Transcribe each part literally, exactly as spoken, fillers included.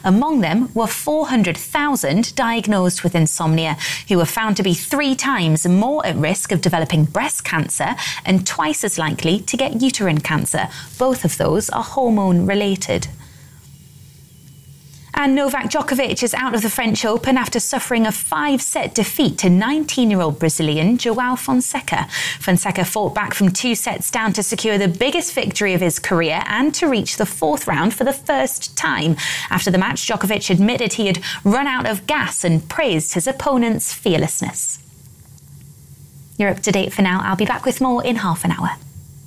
Among them were four hundred thousand diagnosed with insomnia, who were found to be three times more at risk of developing breast cancer and twice as likely to get uterine cancer. Both of those are hormone-related. And Novak Djokovic is out of the French Open after suffering a five-set defeat to nineteen-year-old Brazilian João Fonseca. Fonseca fought back from two sets down to secure the biggest victory of his career and to reach the fourth round for the first time. After the match, Djokovic admitted he had run out of gas and praised his opponent's fearlessness. You're up to date for now. I'll be back with more in half an hour.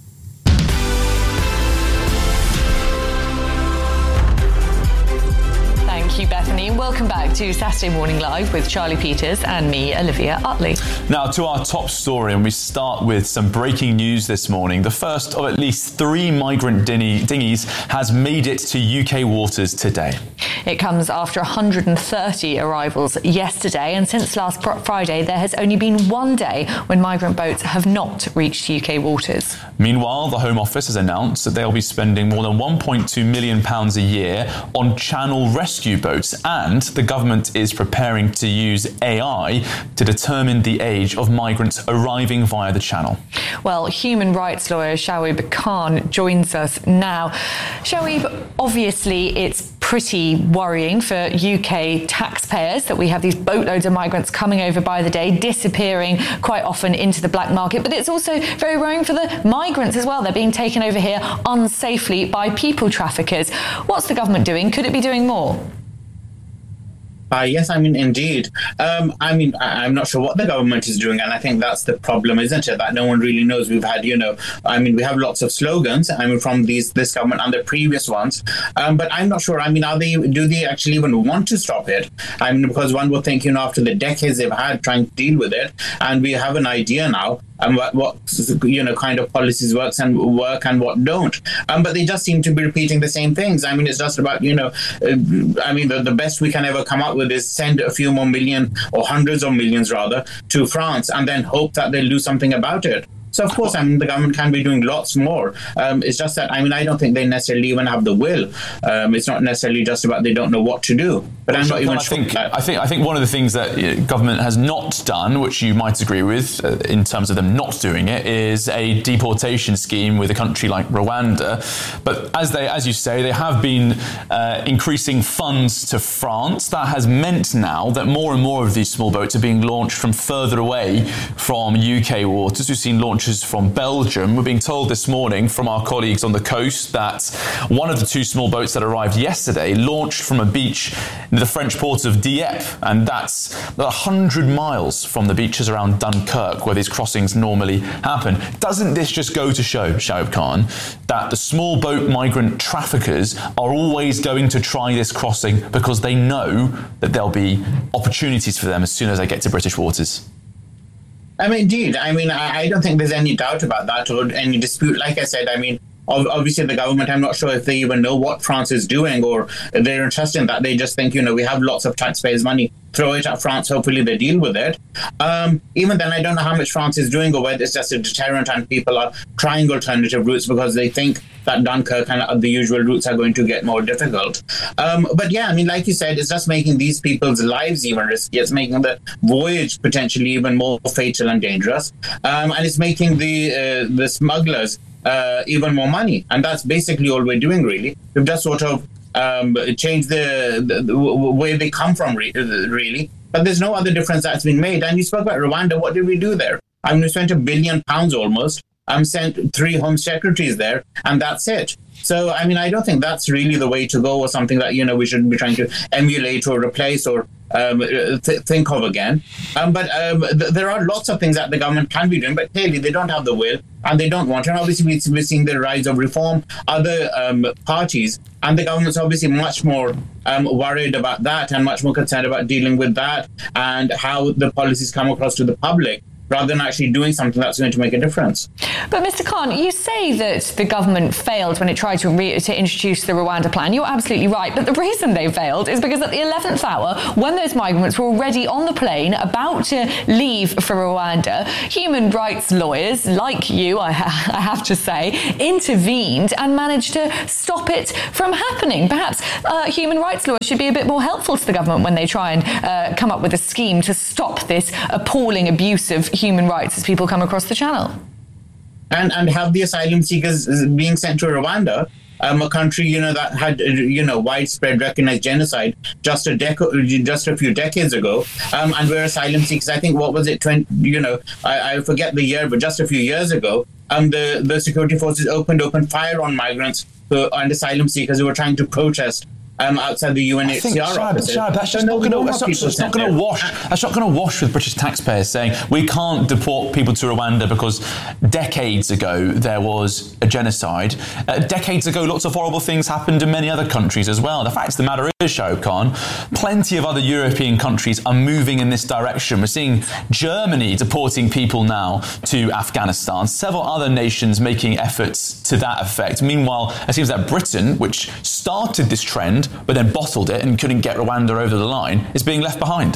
Thank you, Bethany. Welcome back to Saturday Morning Live with Charlie Peters and me, Olivia Utley. Now to our top story, and we start with some breaking news this morning. The first of at least three migrant dinghy, dinghies has made it to U K waters today. It comes after one hundred thirty arrivals yesterday, and since last Friday there has only been one day when migrant boats have not reached U K waters. Meanwhile, the Home Office has announced that they'll be spending more than one point two million pounds a year on channel rescue boats, and the government is preparing to use A I to determine the age of migrants arriving via the channel. Well, human rights lawyer Shoaib Khan joins us now. Shoaib, obviously it's pretty worrying for U K taxpayers that we have these boatloads of migrants coming over by the day, disappearing quite often into the black market, but it's also very worrying for the migrants as well. They're being taken over here unsafely by people traffickers. What's the government doing? Could it be doing more? Uh, yes, I mean, indeed. Um, I mean, I, I'm not sure what the government is doing, and I think that's the problem, isn't it? That no one really knows. We've had, you know, I mean, we have lots of slogans, I mean, from these this government and the previous ones, um, but I'm not sure. I mean, are they, do they actually even want to stop it? I mean, because one would think, you know, after the decades they've had trying to deal with it, and we have an idea now, and what, what you know kind of policies works and work and what don't. Um, but they just seem to be repeating the same things. I mean, it's just about, you know, uh, I mean, the, the best we can ever come up with is send a few more million or hundreds of millions rather to France and then hope that they'll do something about it. So, of course, I mean, the government can be doing lots more. Um, it's just that, I mean, I don't think they necessarily even have the will. Um, it's not necessarily just about they don't know what to do. But well, I'm not even I sure. Think, I think I think one of the things that you know, government has not done, which you might agree with uh, in terms of them not doing it, is a deportation scheme with a country like Rwanda. But as they, as you say, they have been uh, increasing funds to France. That has meant now that more and more of these small boats are being launched from further away from U K waters. We've seen launches from Belgium. We're being told this morning from our colleagues on the coast that one of the two small boats that arrived yesterday launched from a beach in the French port of Dieppe, and that's one hundred miles from the beaches around Dunkirk where these crossings normally happen. Doesn't this just go to show, Shoaib Khan, that the small boat migrant traffickers are always going to try this crossing because they know that there'll be opportunities for them as soon as they get to British waters? I mean, indeed. I mean, I, I don't think there's any doubt about that or any dispute. Like I said, I mean, obviously the government, I'm not sure if they even know what France is doing or they're interested in that. They just think, you know, we have lots of taxpayers' money, throw it at France, hopefully they deal with it. Um, even then, I don't know how much France is doing or whether it's just a deterrent and people are trying alternative routes because they think that Dunkirk and the usual routes are going to get more difficult. Um, but yeah, I mean, like you said, it's just making these people's lives even risky. It's making the voyage potentially even more fatal and dangerous. Um, and it's making the uh, the smugglers uh, even more money. And that's basically all we're doing, really. We've just sort of um, changed the, the, the way they come from, re- really. But there's no other difference that's been made. And you spoke about Rwanda. What did we do there? I mean, we spent a billion pounds almost. I'm sent three home secretaries there, and that's it. So, I mean, I don't think that's really the way to go or something that, you know, we should be trying to emulate or replace or um, th- think of again. Um, but um, th- there are lots of things that the government can be doing, but clearly they don't have the will and they don't want to. And obviously, we're seeing the rise of reform, other um, parties, and the government's obviously much more um, worried about that and much more concerned about dealing with that and how the policies come across to the public. rather than actually doing something that's going to make a difference. But Mister Khan, you say that the government failed when it tried to, re- to introduce the Rwanda plan. You're absolutely right. But the reason they failed is because at the eleventh hour, when those migrants were already on the plane about to leave for Rwanda, human rights lawyers like you, I, ha- I have to say, intervened and managed to stop it from happening. Perhaps uh, human rights lawyers should be a bit more helpful to the government when they try and uh, come up with a scheme to stop this appalling abuse of human rights as people come across the channel. And and have the asylum seekers being sent to Rwanda, um, a country, you know, that had, you know, widespread recognized genocide just a dec- just a few decades ago, um, and where asylum seekers, I think, what was it, twenty, you know, I, I forget the year, but just a few years ago, um, the, the security forces opened open fire on migrants who, and asylum seekers who were trying to protest Um, outside the U N H C R offices. Shab, that's just so not no, going to wash. That's not going to wash with British taxpayers saying we can't deport people to Rwanda because decades ago there was a genocide. Uh, decades ago, lots of horrible things happened in many other countries as well. The fact of the matter is, Shoaib Khan, plenty of other European countries are moving in this direction. We're seeing Germany deporting people now to Afghanistan. Several other nations making efforts to that effect. Meanwhile, it seems that Britain, which started this trend but then bottled it and couldn't get Rwanda over the line, is being left behind.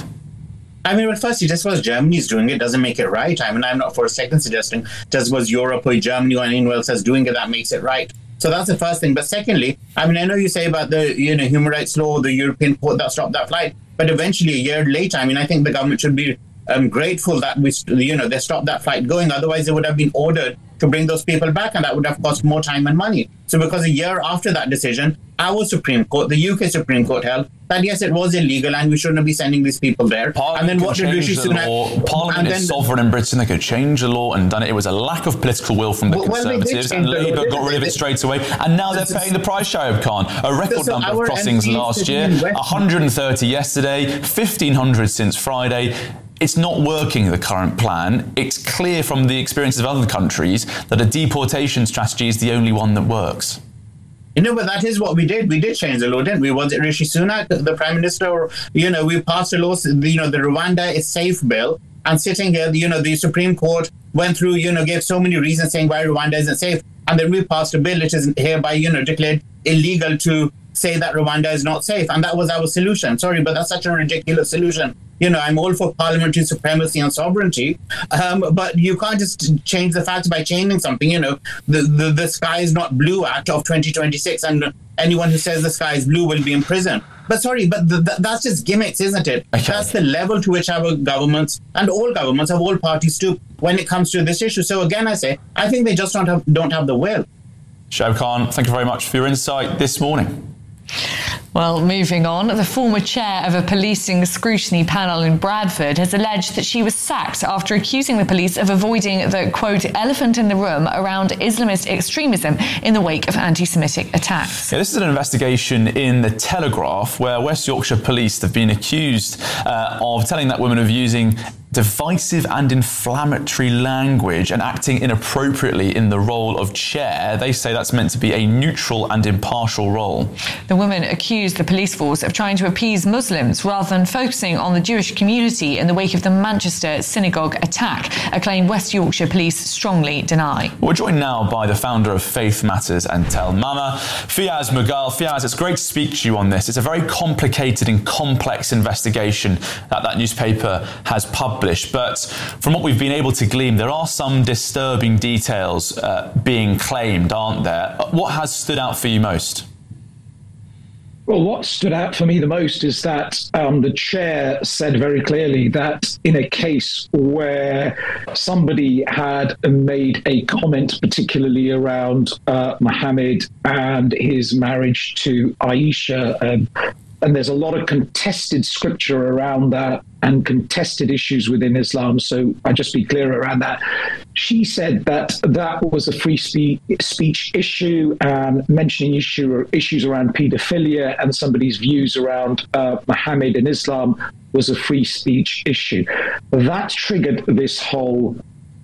I mean, well, firstly, just because Germany's doing it doesn't make it right. I mean, I'm not for a second suggesting just because Europe or Germany or anyone else is doing it, that makes it right. So that's the first thing. But secondly, I mean, I know you say about the, you know, human rights law, the European court that stopped that flight, but eventually a year later, I mean, I think the government should be um, grateful that we, you know, they stopped that flight going. Otherwise, they would have been ordered to bring those people back, and that would have cost more time and money. So because a year after that decision, our Supreme Court, the U K Supreme Court, held that yes, it was illegal and we shouldn't be sending these people there. Parliament and then what did Rishi Sunak? Parliament is sovereign in Britain. They could change the law and done it. It was a lack of political will from the well, Conservatives, well, and Labour got rid of it straight away. And now they're paying the price, Shoaib Khan. A record so, so number of crossings last year, one hundred thirty yesterday, fifteen hundred since Friday. It's not working, the current plan. It's clear from the experiences of other countries that a deportation strategy is the only one that works. You know, but that is what we did. We did change the law, didn't we? Was it Rishi Sunak, the Prime Minister? Or, you know, we passed a law, you know, the Rwanda is safe bill. And sitting here, you know, the Supreme Court went through, you know, gave so many reasons saying why Rwanda isn't safe. And then we passed a bill which is hereby, you know, declared illegal to say that Rwanda is not safe. And that was our solution. Sorry, but that's such a ridiculous solution. You know, I'm all for parliamentary supremacy and sovereignty, um, but you can't just change the facts by changing something. You know, the, the, the Sky is Not Blue Act of twenty twenty-six, and anyone who says the sky is blue will be in prison. But sorry, but the, the, that's just gimmicks, isn't it? Okay. That's the level to which our governments and all governments of all parties stoop when it comes to this issue. So again, I say, I think they just don't have, don't have the will. Shoaib Khan, thank you very much for your insight this morning. Well, moving on, the former chair of a policing scrutiny panel in Bradford has alleged that she was sacked after accusing the police of avoiding the, quote, elephant in the room around Islamist extremism in the wake of anti-Semitic attacks. Yeah, this is an investigation in The Telegraph where West Yorkshire police have been accused uh, of telling that woman of using divisive and inflammatory language and acting inappropriately in the role of chair. They say that's meant to be a neutral and impartial role. The woman accused the police force of trying to appease Muslims rather than focusing on the Jewish community in the wake of the Manchester synagogue attack, a claim West Yorkshire police strongly deny. We're joined now by the founder of Faith Matters and Tell Mama, Fiaz Mughal. Fiaz, it's great to speak to you on this. It's a very complicated and complex investigation that that newspaper has published. But from what we've been able to glean, there are some disturbing details uh, being claimed, aren't there? What has stood out for you most? Well, what stood out for me the most is that um, the chair said very clearly that in a case where somebody had made a comment, particularly around uh, Mohammed and his marriage to Aisha, um, and there's a lot of contested scripture around that and contested issues within Islam. So I just be clear around that. She said that that was a free spe- speech issue, and mentioning issue, issues around paedophilia and somebody's views around uh, Muhammad and Islam was a free speech issue. That triggered this whole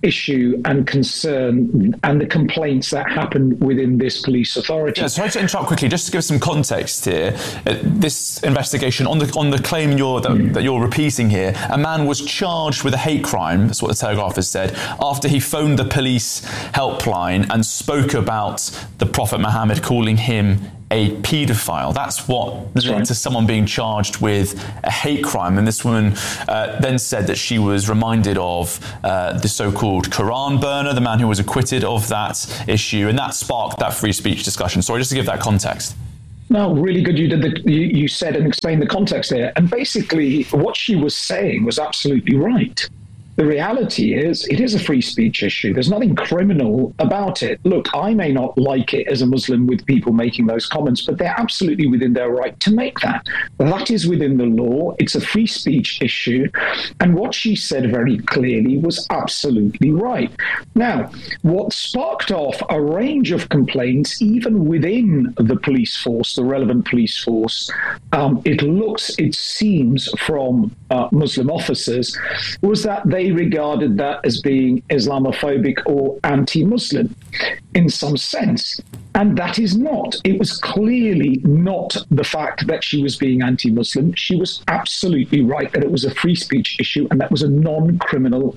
issue and concern and the complaints that happen within this police authority. Yeah, sorry to interrupt quickly, just to give some context here. Uh, this investigation, on the on the claim you're, that, mm. that you're repeating here, a man was charged with a hate crime, that's what the Telegraph has said, after he phoned the police helpline and spoke about the Prophet Muhammad, calling him a paedophile. That's what led right. to someone being charged with a hate crime. And this woman uh, then said that she was reminded of uh, the so-called Quran burner, the man who was acquitted of that issue, and that sparked that free speech discussion. Sorry, just to give that context. No, really good. You did the, you, you said and explained the context there. And basically what she was saying was absolutely right. The reality is, it is a free speech issue. There's nothing criminal about it. Look, I may not like it as a Muslim with people making those comments, but they're absolutely within their right to make that. That is within the law. It's a free speech issue. And what she said very clearly was absolutely right. Now, what sparked off a range of complaints, even within the police force, the relevant police force, um, it looks, it seems from uh, Muslim officers, was that they regarded that as being Islamophobic or anti-Muslim in some sense. And that is not. It was clearly not the fact that she was being anti-Muslim. She was absolutely right that it was a free speech issue and that was a non-criminal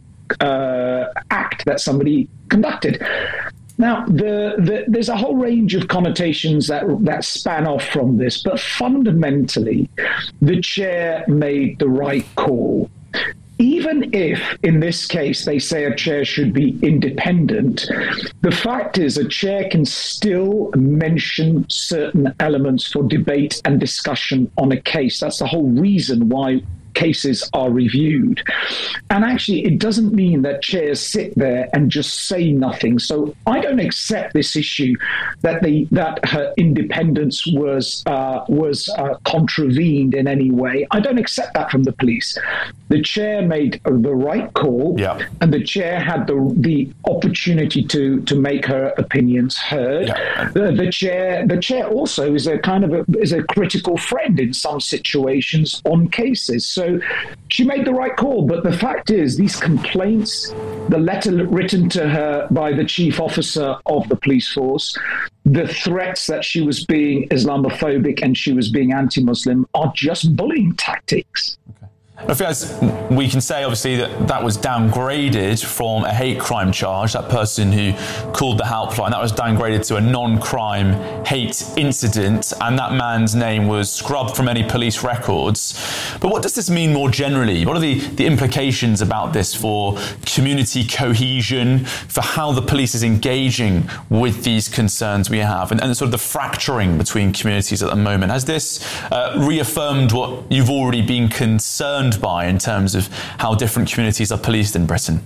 uh, act that somebody conducted. Now, the, the, there's a whole range of connotations that that span off from this, but fundamentally, the chair made the right call. Even if, in this case, they say a chair should be independent, the fact is a chair can still mention certain elements for debate and discussion on a case. That's the whole reason why cases are reviewed. And actually, it doesn't mean that chairs sit there and just say nothing. So I don't accept this issue that the that her independence was uh, was uh, contravened in any way. I don't accept that from the police. The chair made the right call, yeah. and the chair had the the opportunity to to make her opinions heard. Yeah. The, the chair the chair also is a kind of a, is a critical friend in some situations on cases. So So she made the right call, but the fact is these complaints, the letter written to her by the chief officer of the police force, the threats that she was being Islamophobic and she was being anti-Muslim are just bullying tactics. I feel as we can say, obviously, that that was downgraded from a hate crime charge, that person who called the helpline, that was downgraded to a non-crime hate incident, and that man's name was scrubbed from any police records. But what does this mean more generally? What are the, the implications about this for community cohesion, for how the police is engaging with these concerns we have, and, and sort of the fracturing between communities at the moment? Has this uh, reaffirmed what you've already been concerned by in terms of how different communities are policed in Britain?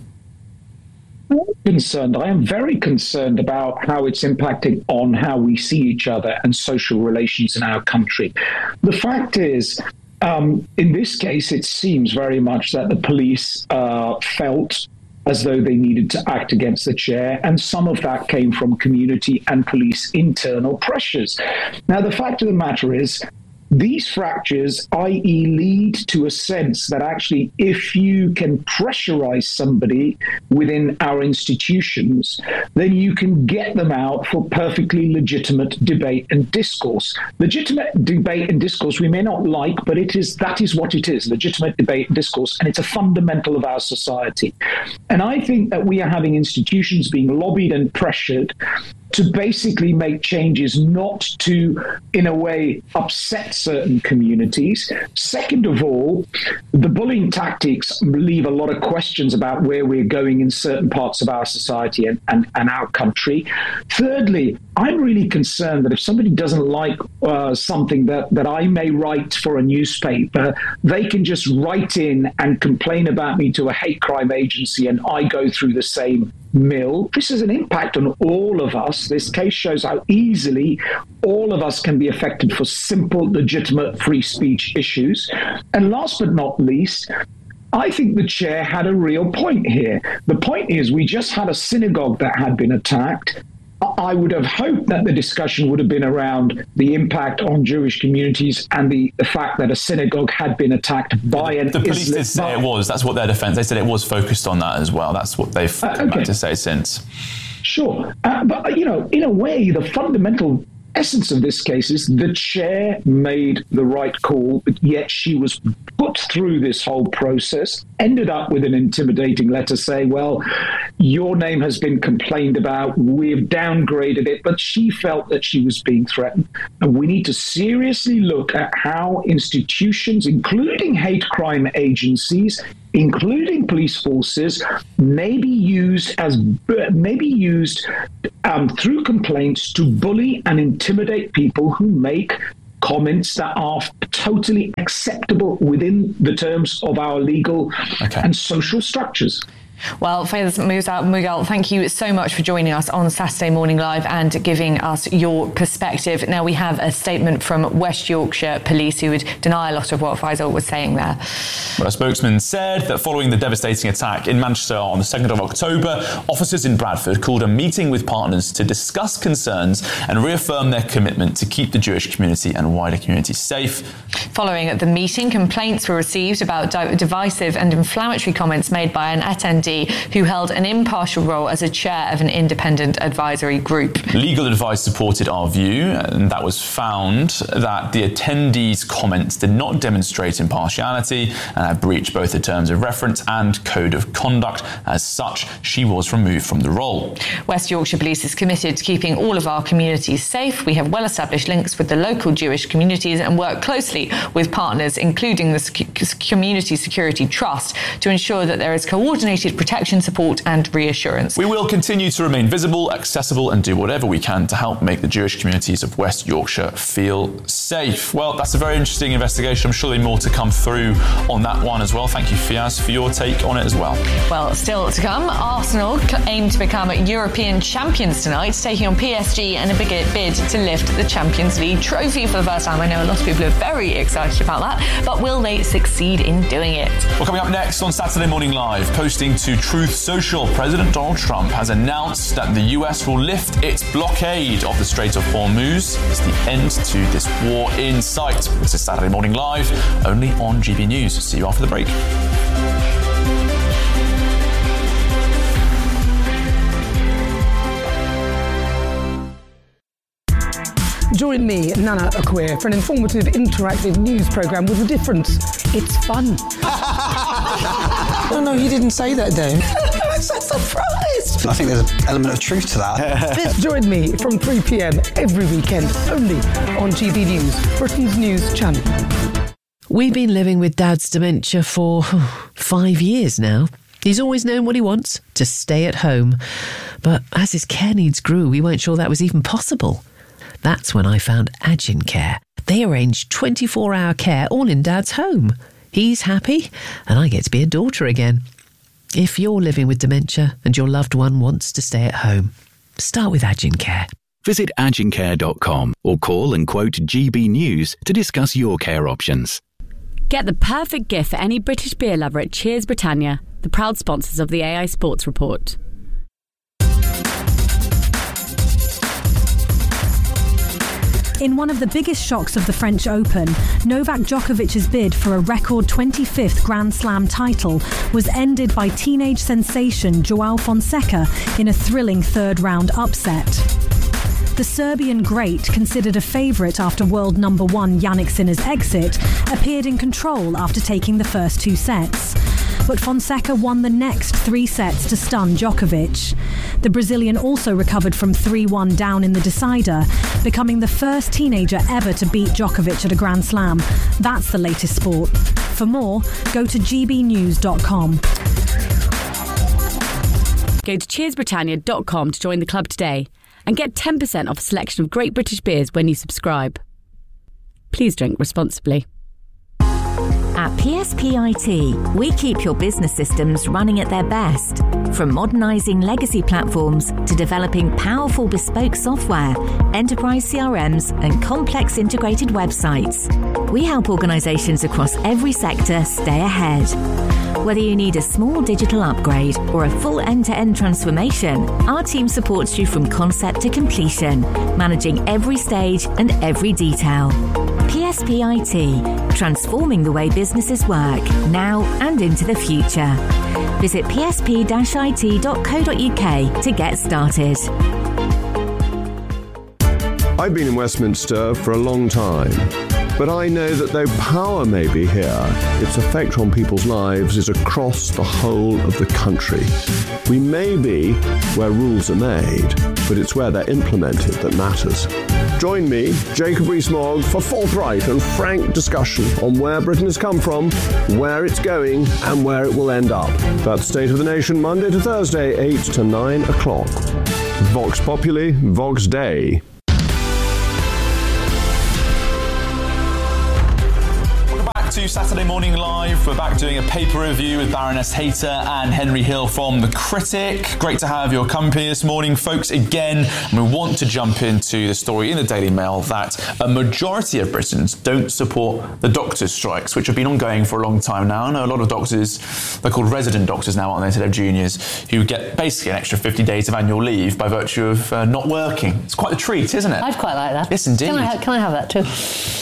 I'm concerned. I am very concerned about how it's impacting on how we see each other and social relations in our country. The fact is, um, in this case, it seems very much that the police uh, felt as though they needed to act against the chair, and some of that came from community and police internal pressures. Now, the fact of the matter is, these fractures, that is lead to a sense that actually if you can pressurize somebody within our institutions, then you can get them out for perfectly legitimate debate and discourse. Legitimate debate and discourse we may not like, but it is that is what it is, legitimate debate and discourse, and it's a fundamental of our society. And I think that we are having institutions being lobbied and pressured to basically make changes, not to, in a way, upset certain communities. Second of all, the bullying tactics leave a lot of questions about where we're going in certain parts of our society and, and, and our country. Thirdly, I'm really concerned that if somebody doesn't like uh, something that, that I may write for a newspaper, they can just write in and complain about me to a hate crime agency and I go through the same mill. This is an impact on all of us. This case shows how easily all of us can be affected for simple, legitimate free speech issues. And last but not least, I think the chair had a real point here. The point is we just had a synagogue that had been attacked. I would have hoped that the discussion would have been around the impact on Jewish communities and the, the fact that a synagogue had been attacked by the, an The police Islam- did say it was. That's what their defence. They said it was focused on that as well. That's what they've uh, come okay. back to say since. Sure. Uh, but, you know, in a way, the fundamental essence of this case is the chair made the right call, but yet she was put through this whole process, ended up with an intimidating letter saying, well, your name has been complained about, we've downgraded it, but she felt that she was being threatened. And we need to seriously look at how institutions, including hate crime agencies, including police forces, may be used as maybe used um, through complaints to bully and intimidate people who make comments that are totally acceptable within the terms of our legal okay. and social structures. Well, Faiz Mughal, thank you so much for joining us on Saturday Morning Live and giving us your perspective. Now, we have a statement from West Yorkshire Police who would deny a lot of what Faisal was saying there. Well, a spokesman said that following the devastating attack in Manchester on the second of October, officers in Bradford called a meeting with partners to discuss concerns and reaffirm their commitment to keep the Jewish community and wider community safe. Following the meeting, complaints were received about di- divisive and inflammatory comments made by an attendee who held an impartial role as a chair of an independent advisory group. Legal advice supported our view, and that was found that the attendees' comments did not demonstrate impartiality and had breached both the terms of reference and code of conduct. As such, she was removed from the role. West Yorkshire Police is committed to keeping all of our communities safe. We have well-established links with the local Jewish communities and work closely with partners, including the Community Security Trust, to ensure that there is coordinated protection, support and reassurance. We will continue to remain visible, accessible and do whatever we can to help make the Jewish communities of West Yorkshire feel safe. Well, that's a very interesting investigation. I'm sure there'll be more to come through on that one as well. Thank you, Fiaz, for your take on it as well. Well, still to come, Arsenal aim to become European champions tonight, taking on P S G in a big bid to lift the Champions League trophy for the first time. I know a lot of people are very excited about that, but will they succeed in doing it? Well, coming up next on Saturday Morning Live, posting to Truth Social, President Donald Trump has announced that the U S will lift its blockade of the Strait of Hormuz. It's the end to this war in sight. This is Saturday Morning Live, only on G B News. See you after the break. Join me, Nana Akweer, for an informative, interactive news programme with a difference. It's fun. No, no, you didn't say that, Dave. It's a surprise. I think there's an element of truth to that. Join me from three p.m. every weekend, only on G B News, Britain's news channel. We've been living with Dad's dementia for five years now. He's always known what he wants, to stay at home. But as his care needs grew, we weren't sure that was even possible. That's when I found Agin Care. They arrange twenty-four hour care all in Dad's home. He's happy, and I get to be a daughter again. If you're living with dementia and your loved one wants to stay at home, start with Agin Care. Visit agin care dot com or call and quote G B News to discuss your care options. Get the perfect gift for any British beer lover at Cheers Britannia, the proud sponsors of the A I Sports Report. In one of the biggest shocks of the French Open, Novak Djokovic's bid for a record twenty-fifth Grand Slam title was ended by teenage sensation João Fonseca in a thrilling third-round upset. The Serbian great, considered a favourite after world number one Jannik Sinner's exit, appeared in control after taking the first two sets. But Fonseca won the next three sets to stun Djokovic. The Brazilian also recovered from three one down in the decider, becoming the first teenager ever to beat Djokovic at a Grand Slam. That's the latest sport. For more, go to g b news dot com. Go to cheers britannia dot com to join the club today and get ten percent off a selection of great British beers when you subscribe. Please drink responsibly. At P S P I T, we keep your business systems running at their best. From modernising legacy platforms to developing powerful bespoke software, enterprise C R Ms and complex integrated websites, we help organisations across every sector stay ahead. Whether you need a small digital upgrade or a full end-to-end transformation, our team supports you from concept to completion, managing every stage and every detail. P S P I T, transforming the way businesses work, now and into the future. Visit p s p dash i t dot co dot u k to get started. I've been in Westminster for a long time, but I know that though power may be here, its effect on people's lives is across the whole of the country. We may be where rules are made, but it's where they're implemented that matters. Join me, Jacob Rees-Mogg, for forthright and frank discussion on where Britain has come from, where it's going, and where it will end up. That's State of the Nation, Monday to Thursday, eight to nine o'clock. Vox Populi, Vox Dei. To Saturday Morning Live. We're back doing a paper review with Baroness Hayter and Henry Hill from The Critic. Great to have your company this morning, folks, again. And we want to jump into the story in the Daily Mail that a majority of Britons don't support the doctors' strikes, which have been ongoing for a long time now. I know a lot of doctors, they're called resident doctors now, aren't they, instead of juniors, who get basically an extra fifty days of annual leave by virtue of uh, not working. It's quite a treat, isn't it? I'd quite like that. Yes, indeed. Can I, ha- can I have that too?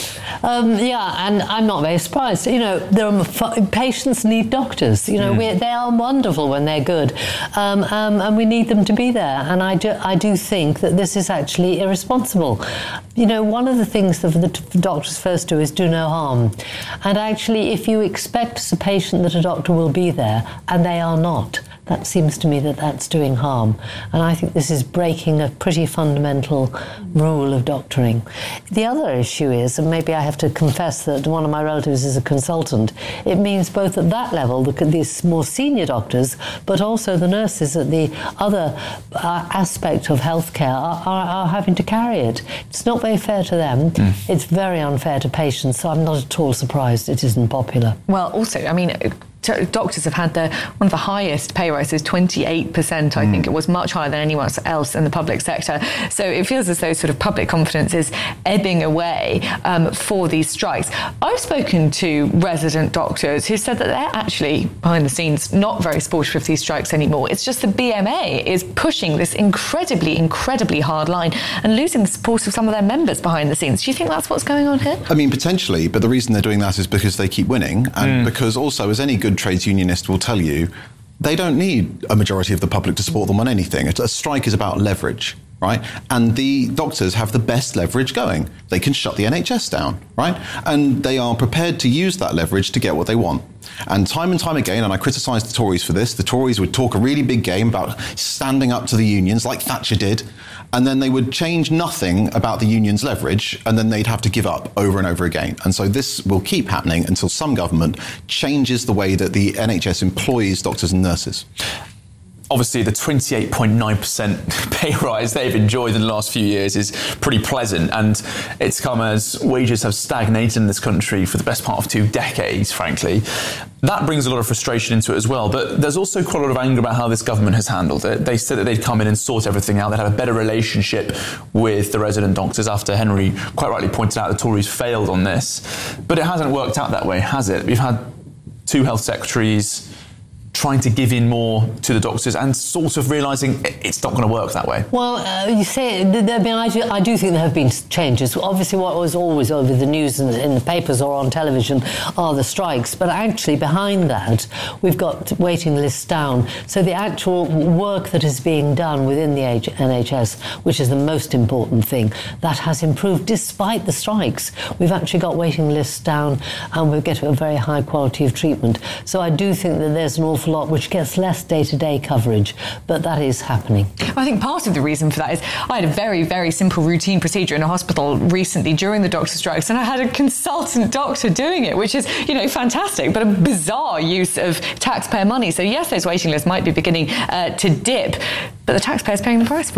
Um, yeah, and I'm not very surprised. You know, there are f- patients need doctors. You know, mm. we, they are wonderful when they're good, um, um, and we need them to be there. And I do, I do think that this is actually irresponsible. You know, one of the things that the t- doctors first do is do no harm. And actually, if you expect as a patient that a doctor will be there, and they are not, that seems to me that that's doing harm. And I think this is breaking a pretty fundamental rule of doctoring. The other issue is, and maybe I have to confess that one of my relatives is a consultant, it means both at that level, the, these more senior doctors, but also the nurses at the other uh, aspect of healthcare are, are, are having to carry it. It's not very fair to them. Mm. It's very unfair to patients, so I'm not at all surprised it isn't popular. Well, also, I mean, doctors have had the, one of the highest pay rises, twenty-eight percent, I mm. think it was, much higher than anyone else in the public sector. So it feels as though sort of public confidence is ebbing away um, for these strikes. I've spoken to resident doctors who said that they're actually, behind the scenes, not very supportive of these strikes anymore. It's just the B M A is pushing this incredibly, incredibly hard line and losing the support of some of their members behind the scenes. Do you think that's what's going on here? I mean, potentially, but the reason they're doing that is because they keep winning, and mm. because also, as any good trades unionist will tell you, they don't need a majority of the public to support them on anything. A strike is about leverage, right? And the doctors have the best leverage going. They can shut the N H S down, right? And they are prepared to use that leverage to get what they want. And time and time again, and I criticise the Tories for this, the Tories would talk a really big game about standing up to the unions, like Thatcher did, and then they would change nothing about the union's leverage, and then they'd have to give up over and over again. And so this will keep happening until some government changes the way that the N H S employs doctors and nurses. Obviously, the twenty-eight point nine percent pay rise they've enjoyed in the last few years is pretty pleasant, and it's come as wages have stagnated in this country for the best part of two decades, frankly. That brings a lot of frustration into it as well, but there's also quite a lot of anger about how this government has handled it. They said that they'd come in and sort everything out, they'd have a better relationship with the resident doctors after Henry quite rightly pointed out the Tories failed on this. But it hasn't worked out that way, has it? We've had two health secretaries trying to give in more to the doctors and sort of realising it's not going to work that way. Well, uh, you say, I mean, I do, I do think there have been changes. Obviously, what was always over the news and in the papers or on television are the strikes, but actually behind that, we've got waiting lists down. So the actual work that is being done within the N H S, which is the most important thing, that has improved despite the strikes. We've actually got waiting lists down and we get a very high quality of treatment. So I do think that there's an awful lot which gets less day-to-day coverage, but that is happening. I think part of the reason for that is I had a very, very simple routine procedure in a hospital recently during the doctor strikes, and I had a consultant doctor doing it, which is, you know, fantastic, but a bizarre use of taxpayer money. So yes, those waiting lists might be beginning uh, to dip, but the taxpayer's paying the price for it.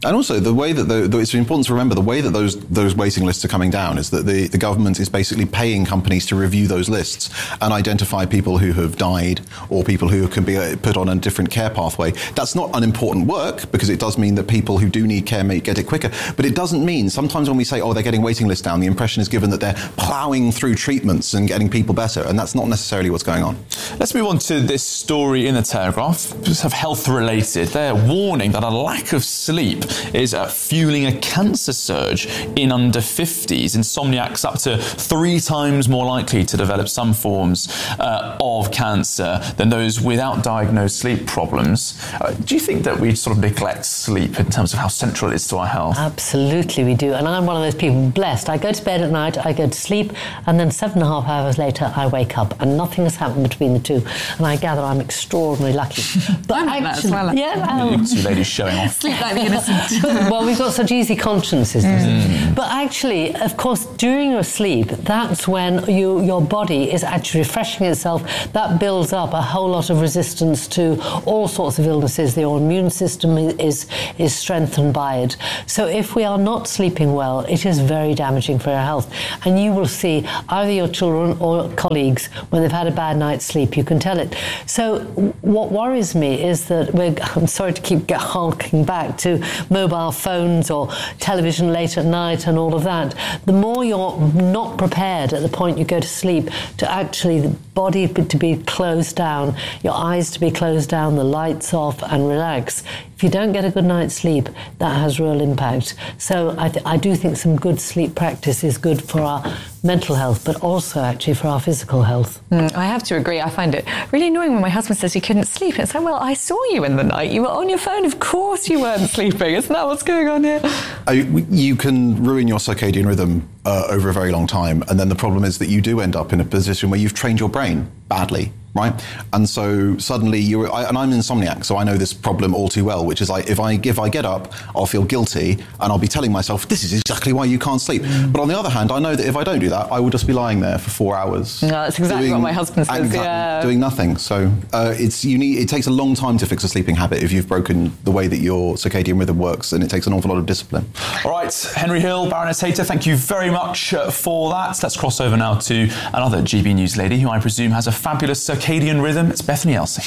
And also, the way that the, the, it's important to remember the way that those those waiting lists are coming down is that the, the government is basically paying companies to review those lists and identify people who have died or people who can be put on a different care pathway. That's not unimportant work, because it does mean that people who do need care may get it quicker. But it doesn't mean, sometimes when we say, oh, they're getting waiting lists down, the impression is given that they're ploughing through treatments and getting people better. And that's not necessarily what's going on. Let's move on to this story in the Telegraph. Just have health related. They're warning that a lack of sleep is uh, fueling a cancer surge in under fifties. Insomniacs up to three times more likely to develop some forms uh, of cancer than those without diagnosed sleep problems. Uh, do you think that we sort of neglect sleep in terms of how central it is to our health? Absolutely we do. And I'm one of those people blessed. I go to bed at night, I go to sleep, and then seven and a half hours later I wake up and nothing has happened between the two. And I gather I'm extraordinarily lucky. But I'm like actually, that as well. yeah, um, You two ladies showing off. Sleep like the innocent. Well, we've got such easy consciences. Mm. But actually, of course, during your sleep, that's when you, your body is actually refreshing itself. That builds up a whole lot of resistance to all sorts of illnesses. Your immune system is, is strengthened by it. So if we are not sleeping well, it is very damaging for our health. And you will see either your children or colleagues, when they've had a bad night's sleep, you can tell it. So what worries me is that we're, I'm sorry to keep harking back to mobile phones or television late at night and all of that. The more you're not prepared at the point you go to sleep to actually the body to be closed down, your eyes to be closed down, the lights off, and relax. If you don't get a good night's sleep, that has real impact. So I, th- I do think some good sleep practice is good for our mental health, but also actually for our physical health. Mm, I have to agree. I find it really annoying when my husband says he couldn't sleep. It's like, well, I saw you in the night. You were on your phone. Of course you weren't sleeping. Isn't that what's going on here? Uh, you can ruin your circadian rhythm uh, over a very long time. And then the problem is that you do end up in a position where you've trained your brain badly. Right, and so suddenly you I, and I'm an insomniac, so I know this problem all too well. Which is like if I if I get up, I'll feel guilty, and I'll be telling myself this is exactly why you can't sleep. Mm. But on the other hand, I know that if I don't do that, I will just be lying there for four hours. No, that's exactly doing, what my husband says. Exactly, yeah, doing nothing. So uh, it's you need. It takes a long time to fix a sleeping habit if you've broken the way that your circadian rhythm works, and it takes an awful lot of discipline. All right, Henry Hill, Baroness Hayter, thank you very much uh, for that. Let's cross over now to another G B News lady who I presume has a fabulous circadian rhythm. It's Bethany Elsing.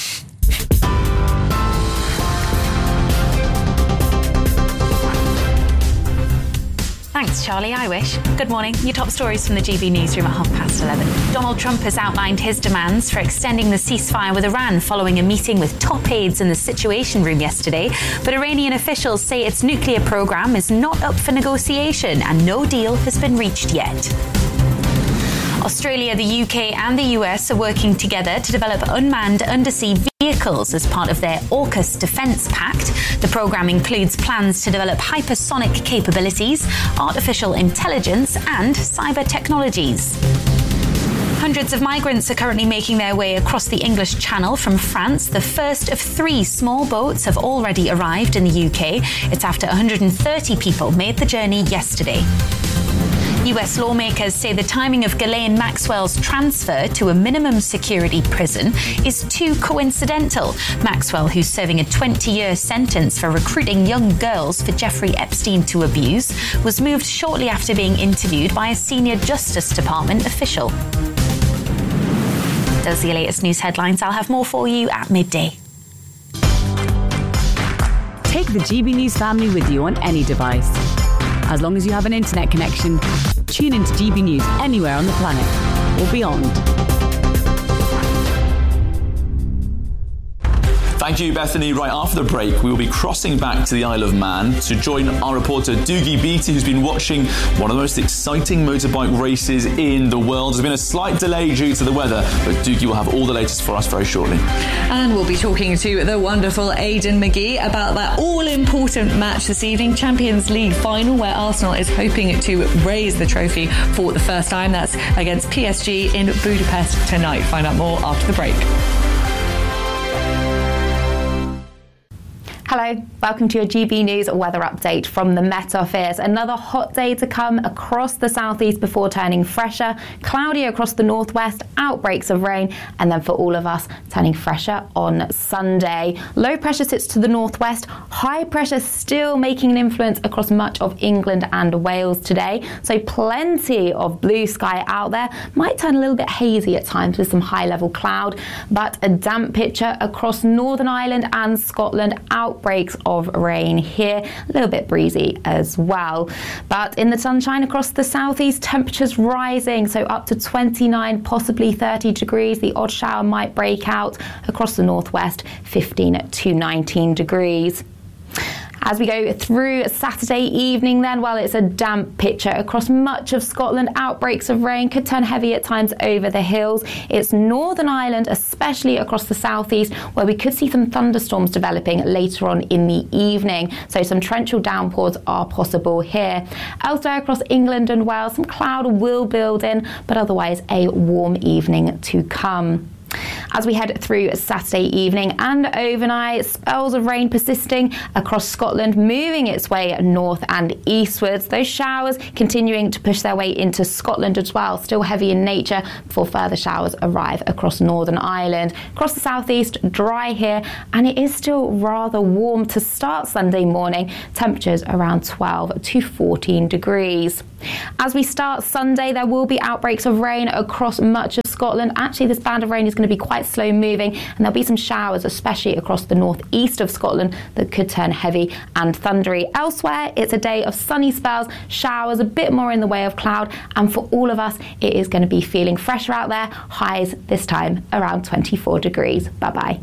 Thanks, Charlie. I wish. Good morning. Your top stories from the G B newsroom at half past eleven. Donald Trump has outlined his demands for extending the ceasefire with Iran following a meeting with top aides in the Situation Room yesterday. But Iranian officials say its nuclear program is not up for negotiation and no deal has been reached yet. Australia, the U K and the U S are working together to develop unmanned undersea vehicles as part of their AUKUS Defence Pact. The programme includes plans to develop hypersonic capabilities, artificial intelligence and cyber technologies. Hundreds of migrants are currently making their way across the English Channel from France. The first of three small boats have already arrived in the U K. It's after one hundred thirty people made the journey yesterday. U S lawmakers say the timing of Ghislaine Maxwell's transfer to a minimum security prison is too coincidental. Maxwell, who's serving a twenty-year sentence for recruiting young girls for Jeffrey Epstein to abuse, was moved shortly after being interviewed by a senior Justice Department official. Those are the latest news headlines. I'll have more for you at midday. Take the G B News family with you on any device. As long as you have an internet connection, tune into G B News anywhere on the planet or beyond. Thank you, Bethany. Right after the break, we will be crossing back to the Isle of Man to join our reporter Doogie Beattie, who's been watching one of the most exciting motorbike races in the world. There's been a slight delay due to the weather, but Doogie will have all the latest for us very shortly. And we'll be talking to the wonderful Aidan McGee about that all-important match this evening, Champions League final, where Arsenal is hoping to raise the trophy for the first time. That's against P S G in Budapest tonight. Find out more after the break. Hello, welcome to your G B News weather update from the Met Office. Another hot day to come across the southeast before turning fresher, cloudy across the northwest, outbreaks of rain, and then for all of us turning fresher on Sunday. Low pressure sits to the northwest, high pressure still making an influence across much of England and Wales today, so plenty of blue sky out there. Might turn a little bit hazy at times with some high level cloud, but a damp picture across Northern Ireland and Scotland. Outbreaks of rain here, a little bit breezy as well. But in the sunshine across the southeast, temperatures rising, so up to twenty-nine, possibly thirty degrees. The odd shower might break out across the northwest, fifteen to nineteen degrees. As we go through Saturday evening then, well, it's a damp picture across much of Scotland. Outbreaks of rain could turn heavy at times over the hills. It's Northern Ireland, especially across the southeast, where we could see some thunderstorms developing later on in the evening. So some torrential downpours are possible here. Elsewhere across England and Wales, some cloud will build in, but otherwise a warm evening to come. As we head through Saturday evening and overnight, spells of rain persisting across Scotland, moving its way north and eastwards. Those showers continuing to push their way into Scotland as well, still heavy in nature before further showers arrive across Northern Ireland. Across the southeast, dry here, and it is still rather warm to start Sunday morning. Temperatures around twelve to fourteen degrees. As we start Sunday, there will be outbreaks of rain across much of Scotland. Actually, this band of rain is going to be quite slow moving, and there'll be some showers, especially across the northeast of Scotland, that could turn heavy and thundery. Elsewhere, it's a day of sunny spells, showers, a bit more in the way of cloud, and for all of us, it is going to be feeling fresher out there. Highs this time around twenty-four degrees. Bye-bye.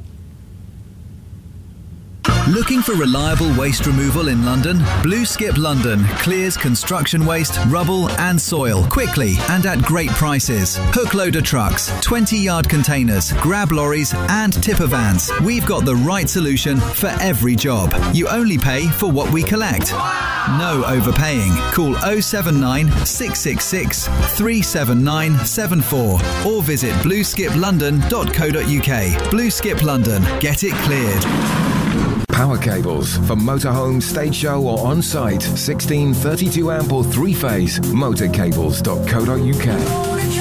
Looking for reliable waste removal in London? Blue Skip London clears construction waste, rubble and soil quickly and at great prices. Hook loader trucks, twenty yard containers, grab lorries and tipper vans. We've got the right solution for every job. You only pay for what we collect. No overpaying. Call oh seven nine, six six six, three seven nine seven four or visit blue skip london dot co dot uk. Blue Skip London. Get it cleared. Power cables for motorhome, stage show or on-site. sixteen, thirty-two amp or three-phase. motorcables dot co dot uk.